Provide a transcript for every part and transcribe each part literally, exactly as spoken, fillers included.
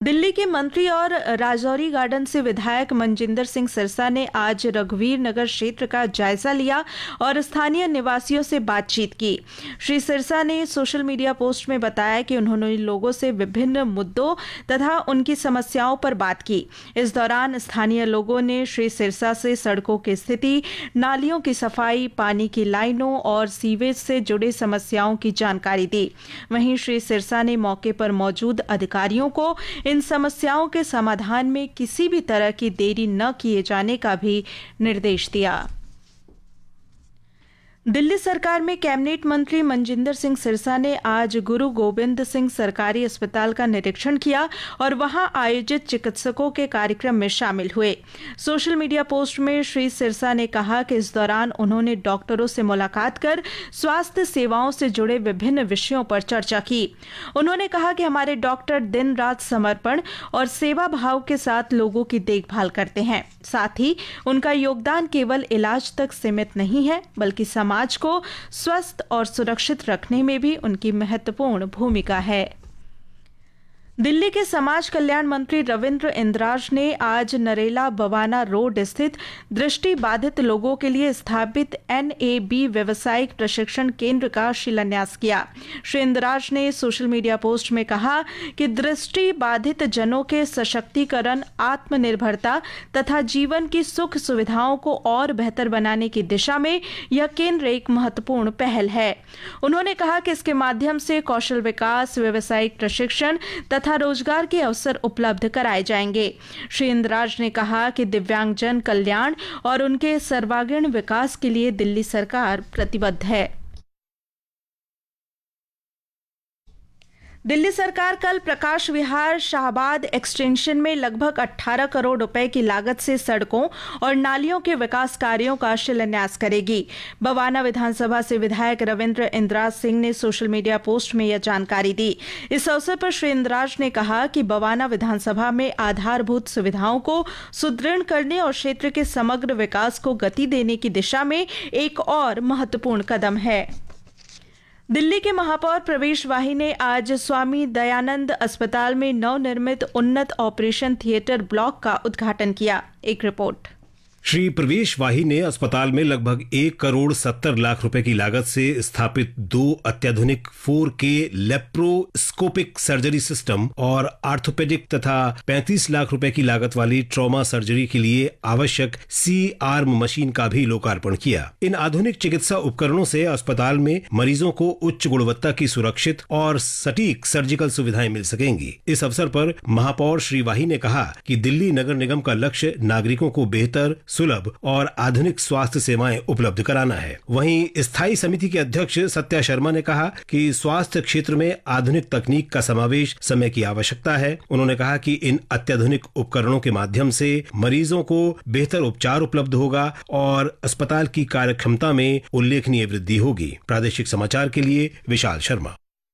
दिल्ली के मंत्री और राजौरी गार्डन से विधायक मनजिंदर सिंह सिरसा ने आज रघुवीर नगर क्षेत्र का जायजा लिया और स्थानीय निवासियों से बातचीत की। श्री सिरसा ने सोशल मीडिया पोस्ट में बताया कि उन्होंने लोगों से विभिन्न मुद्दों तथा उनकी समस्याओं पर बात की। इस दौरान स्थानीय लोगों ने श्री सिरसा से सड़कों की स्थिति, नालियों की सफाई, पानी की लाइनों और सीवेज से जुड़ी समस्याओं की जानकारी दी। वहीं श्री सिरसा ने मौके पर मौजूद अधिकारियों को इन समस्याओं के समाधान में किसी भी तरह की देरी न किए जाने का भी निर्देश दिया। दिल्ली सरकार में कैबिनेट मंत्री मनजिंदर सिंह सिरसा ने आज गुरु गोबिंद सिंह सरकारी अस्पताल का निरीक्षण किया और वहां आयोजित चिकित्सकों के कार्यक्रम में शामिल हुए। सोशल मीडिया पोस्ट में श्री सिरसा ने कहा कि इस दौरान उन्होंने डॉक्टरों से मुलाकात कर स्वास्थ्य सेवाओं से जुड़े विभिन्न विषयों पर चर्चा की। उन्होंने कहा कि हमारे डॉक्टर दिन रात समर्पण और सेवा भाव के साथ लोगों की देखभाल करते हैं। साथ ही उनका योगदान केवल इलाज तक सीमित नहीं है, बल्कि समाज समाज को स्वस्थ और सुरक्षित रखने में भी उनकी महत्वपूर्ण भूमिका है। दिल्ली के समाज कल्याण मंत्री रविंद्र इंद्राज ने आज नरेला बवाना रोड स्थित दृष्टि बाधित लोगों के लिए स्थापित एन ए बी व्यावसायिक प्रशिक्षण केंद्र का शिलान्यास किया। श्री इंद्राज ने सोशल मीडिया पोस्ट में कहा कि दृष्टि बाधित जनों के सशक्तिकरण, आत्मनिर्भरता तथा जीवन की सुख सुविधाओं को और बेहतर बनाने की दिशा में यह केंद्र एक महत्वपूर्ण पहल है। उन्होंने कहा कि इसके माध्यम से कौशल विकास, व्यावसायिक प्रशिक्षण तथा रोजगार के अवसर उपलब्ध कराए जाएंगे। श्री इंद्राज ने कहा कि दिव्यांगजन कल्याण और उनके सर्वांगीण विकास के लिए दिल्ली सरकार प्रतिबद्ध है। दिल्ली सरकार कल प्रकाश विहार शाहबाद एक्सटेंशन में लगभग अठारह करोड़ रुपए की लागत से सड़कों और नालियों के विकास कार्यों का शिलान्यास करेगी। बवाना विधानसभा से विधायक रविंद्र इंद्राज सिंह ने सोशल मीडिया पोस्ट में यह जानकारी दी। इस अवसर पर श्री इंद्राज ने कहा कि बवाना विधानसभा में आधारभूत सुविधाओं को सुदृढ़ करने और क्षेत्र के समग्र विकास को गति देने की दिशा में एक और महत्वपूर्ण कदम है। दिल्ली के महापौर प्रवेश वाही ने आज स्वामी दयानंद अस्पताल में नवनिर्मित उन्नत ऑपरेशन थिएटर ब्लॉक का उद्घाटन किया। एक रिपोर्ट। श्री प्रवेश वाही ने अस्पताल में लगभग एक करोड़ सत्तर लाख रुपए की लागत से स्थापित दो अत्याधुनिक फोर के लेप्रोस्कोपिक सर्जरी सिस्टम और आर्थोपेडिक तथा पैंतीस लाख रुपए की लागत वाली ट्रॉमा सर्जरी के लिए आवश्यक सी आर्म मशीन का भी लोकार्पण किया। इन आधुनिक चिकित्सा उपकरणों से अस्पताल में मरीजों को उच्च गुणवत्ता की सुरक्षित और सटीक सर्जिकल सुविधाएं मिल सकेंगी। इस अवसर पर महापौर श्री वाही ने कहा कि दिल्ली नगर निगम का लक्ष्य नागरिकों को बेहतर, सुलभ और आधुनिक स्वास्थ्य सेवाएं उपलब्ध कराना है। वहीं स्थायी समिति के अध्यक्ष सत्या शर्मा ने कहा कि स्वास्थ्य क्षेत्र में आधुनिक तकनीक का समावेश समय की आवश्यकता है। उन्होंने कहा कि इन अत्याधुनिक उपकरणों के माध्यम से मरीजों को बेहतर उपचार उपलब्ध होगा और अस्पताल की कार्यक्षमता में उल्लेखनीय वृद्धि होगी। प्रादेशिक समाचार के लिए विशाल शर्मा।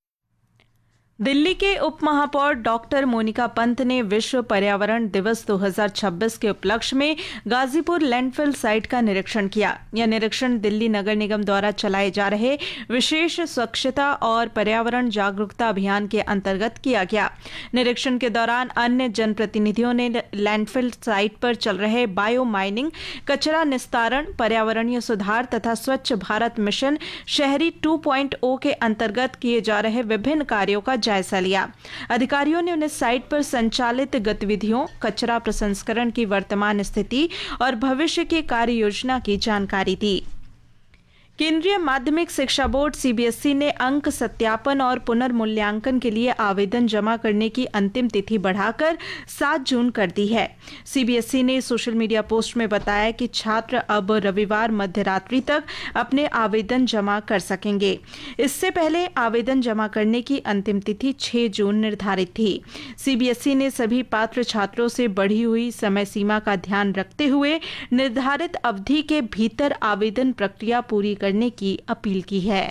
दिल्ली के उप महापौर डॉक्टर मोनिका पंत ने विश्व पर्यावरण दिवस दो हज़ार छब्बीस के उपलक्ष्य में गाजीपुर लैंडफिल साइट का निरीक्षण किया। यह निरीक्षण दिल्ली नगर निगम द्वारा चलाए जा रहे विशेष स्वच्छता और पर्यावरण जागरूकता अभियान के अंतर्गत किया गया। निरीक्षण के दौरान अन्य जनप्रतिनिधियों ने लैंडफिल साइट पर चल रहे बायो माइनिंग, कचरा निस्तारण, पर्यावरणीय सुधार तथा स्वच्छ भारत मिशन शहरी टू पॉइंट ओ के अंतर्गत किए जा रहे विभिन्न कार्यों का जायजा लिया। अधिकारियों ने उन्हें साइट पर संचालित गतिविधियों, कचरा प्रसंस्करण की वर्तमान स्थिति और भविष्य की कार्य योजना की जानकारी दी। केंद्रीय माध्यमिक शिक्षा board C B S E ने अंक सत्यापन और पुनर्मूल्यांकन के लिए आवेदन जमा करने की अंतिम तिथि बढ़ाकर सात जून कर दी है। सी बी एस ई ने सोशल मीडिया पोस्ट में बताया कि छात्र अब रविवार मध्यरात्रि तक अपने आवेदन जमा कर सकेंगे। इससे पहले आवेदन जमा करने की अंतिम तिथि छह जून निर्धारित थी। सी बी एस ई ने सभी पात्र छात्रों से बढ़ी हुई समय सीमा का ध्यान रखते हुए निर्धारित अवधि के भीतर आवेदन प्रक्रिया पूरी करने की अपील की है।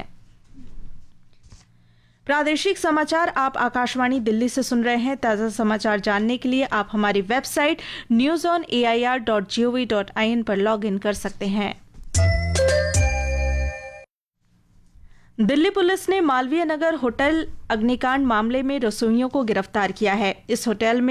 प्रादेशिक समाचार आप आकाशवाणी दिल्ली से सुन रहे हैं। ताज़ा समाचार जानने के लिए आप हमारी website news on A I R dot G O V dot I N पर लॉग इन कर सकते हैं। दिल्ली पुलिस ने मालवीय नगर होटल अग्निकांड मामले में रसोइयों को गिरफ्तार किया है। इस होटल में